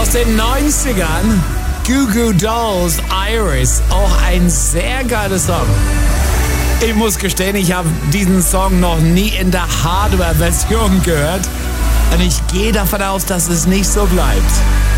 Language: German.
aus den 90ern. Goo Goo Dolls, Iris. Auch ein sehr geiler Song. Ich muss gestehen, ich habe diesen Song noch nie in der Hardware-Version gehört. Und ich gehe davon aus, dass es nicht so bleibt.